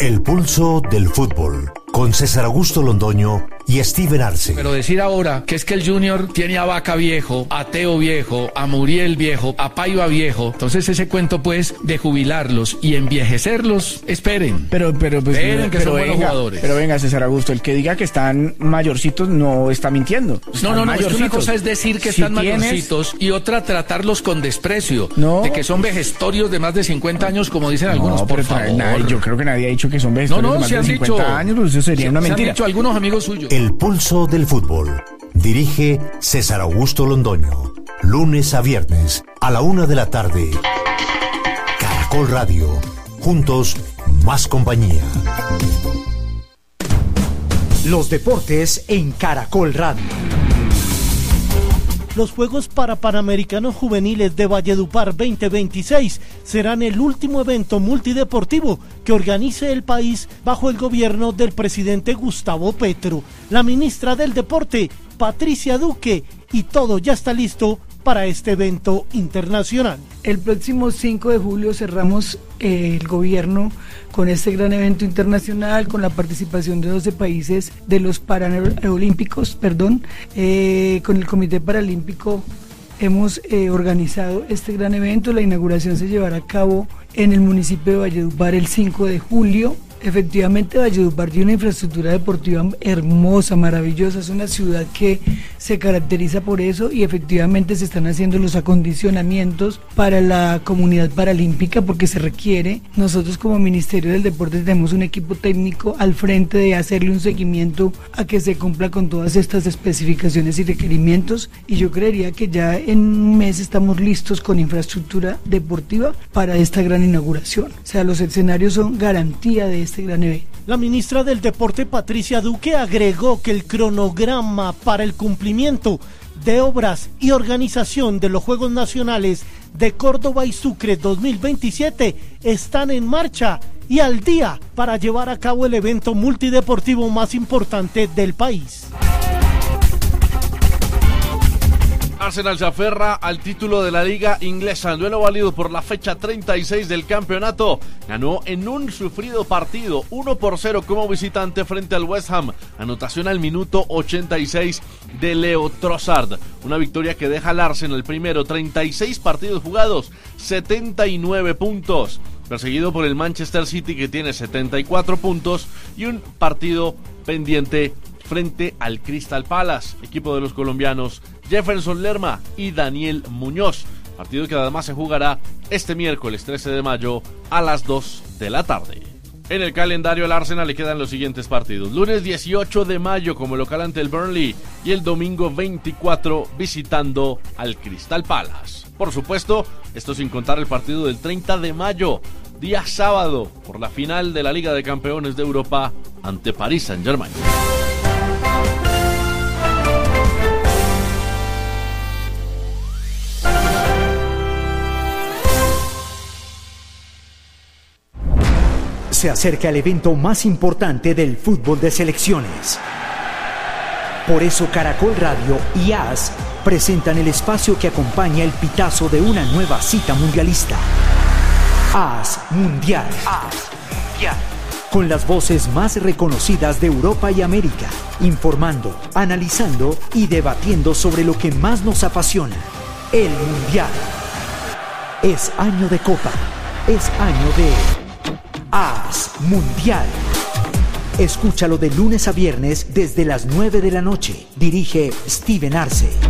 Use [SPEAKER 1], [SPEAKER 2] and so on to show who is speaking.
[SPEAKER 1] El pulso del fútbol, con César Augusto Londoño y Steven Arce.
[SPEAKER 2] Pero decir ahora que es que el Junior tiene a Vaca viejo, a Teo viejo, a Muriel viejo, a Paiva viejo, entonces ese cuento pues de jubilarlos y envejecerlos, esperen. Esperen que son buenos jugadores.
[SPEAKER 3] Pero venga, César Augusto, el que diga que están mayorcitos no está mintiendo.
[SPEAKER 2] No, es que una cosa es decir que están mayorcitos y otra tratarlos con desprecio, de que son vejestorios de más de 50 años, como dicen algunos, por favor.
[SPEAKER 3] Yo creo que nadie ha dicho que son vejestorios de más de 50 años, pues eso sería una mentira.
[SPEAKER 2] Se han dicho algunos amigos suyos.
[SPEAKER 1] El pulso del fútbol. Dirige César Augusto Londoño. Lunes a viernes a la 1 de la tarde. Caracol Radio. Juntos, más compañía.
[SPEAKER 4] Los deportes en Caracol Radio.
[SPEAKER 5] Los Juegos Panamericanos Juveniles de Valledupar 2026 serán el último evento multideportivo que organice el país bajo el gobierno del presidente Gustavo Petro. La ministra del Deporte, Patricia Duque, y todo ya está listo para este evento internacional.
[SPEAKER 6] El próximo 5 de julio cerramos el gobierno con este gran evento internacional, con la participación de 12 países de los Paralímpicos, con el Comité Paralímpico hemos organizado este gran evento. La inauguración se llevará a cabo en el municipio de Valledupar el 5 de julio. Efectivamente, Valledupar tiene una infraestructura deportiva hermosa, maravillosa, es una ciudad que se caracteriza por eso y efectivamente se están haciendo los acondicionamientos para la comunidad paralímpica porque se requiere. Nosotros como Ministerio del Deporte tenemos un equipo técnico al frente de hacerle un seguimiento a que se cumpla con todas estas especificaciones y requerimientos, y yo creería que ya en un mes estamos listos con infraestructura deportiva para esta gran inauguración. O sea, los escenarios son garantía de este gran evento.
[SPEAKER 5] La ministra del Deporte, Patricia Duque, agregó que el cronograma para el cumplimiento de obras y organización de los Juegos Nacionales de Córdoba y Sucre 2027 están en marcha y al día para llevar a cabo el evento multideportivo más importante del país.
[SPEAKER 7] Arsenal se aferra al título de la liga inglesa. En duelo válido por la fecha 36 del campeonato, ganó en un sufrido partido 1-0 como visitante frente al West Ham. Anotación al minuto 86 de Leo Trossard. Una victoria que deja al Arsenal primero, 36 partidos jugados, 79 puntos. Perseguido por el Manchester City, que tiene 74 puntos y un partido pendiente frente al Crystal Palace, equipo de los colombianos Jefferson Lerma y Daniel Muñoz. Partido que además se jugará este miércoles 13 de mayo a las 2 de la tarde. En el calendario al Arsenal le quedan los siguientes partidos: lunes 18 de mayo como local ante el Burnley y el domingo 24 visitando al Crystal Palace. Por supuesto, esto sin contar el partido del 30 de mayo, día sábado, por la final de la Liga de Campeones de Europa ante Paris Saint-Germain.
[SPEAKER 4] Se acerca el evento más importante del fútbol de selecciones. Por eso Caracol Radio y AS presentan el espacio que acompaña el pitazo de una nueva cita mundialista. AS Mundial. Con las voces más reconocidas de Europa y América, informando, analizando y debatiendo sobre lo que más nos apasiona, el Mundial. Es año de Copa, es año de AS Mundial. Escúchalo de lunes a viernes desde las 9 de la noche. Dirige Steven Arce.